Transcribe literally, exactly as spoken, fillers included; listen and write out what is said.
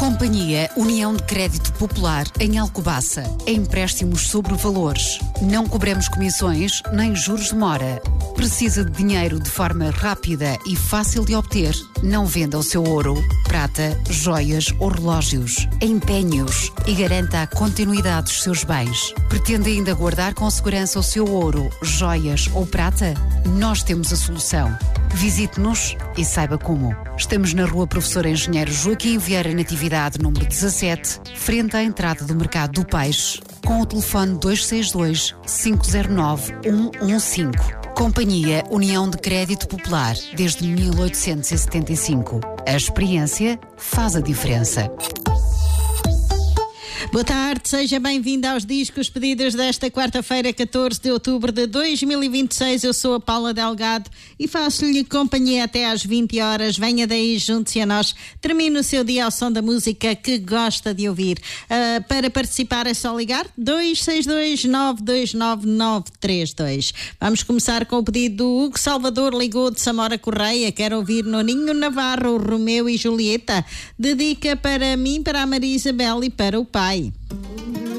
Companhia União de Crédito Popular em Alcobaça. Empréstimos sobre valores. Não cobramos comissões nem juros de mora. Precisa de dinheiro de forma rápida e fácil de obter? Não venda o seu ouro, prata, joias ou relógios. Empenhe-os e garanta a continuidade dos seus bens. Pretende ainda guardar com segurança o seu ouro, joias ou prata? Nós temos a solução. Visite-nos e saiba como. Estamos na Rua Professor Engenheiro Joaquim Vieira Natividade, número dezassete, frente à entrada do Mercado do Peixe, com o telefone dois seis dois, cinco zero nove, um um cinco. Companhia União de Crédito Popular, desde mil oitocentos e setenta e cinco. A experiência faz a diferença. Boa tarde, seja bem-vindo aos Discos Pedidos desta quarta-feira, catorze de outubro de dois mil e vinte e seis. Eu sou a Paula Delgado e faço-lhe companhia até às vinte horas. Venha daí, junte-se a nós. Termine o seu dia ao som da música que gosta de ouvir. Uh, para participar é só ligar dois seis dois, nove dois nove, nove três dois. Vamos começar com o pedido do Hugo Salvador, ligou de Samora Correia. Quer ouvir Noninho Navarro, Romeu e Julieta. Dedica para mim, para a Maria Isabel e para o pai.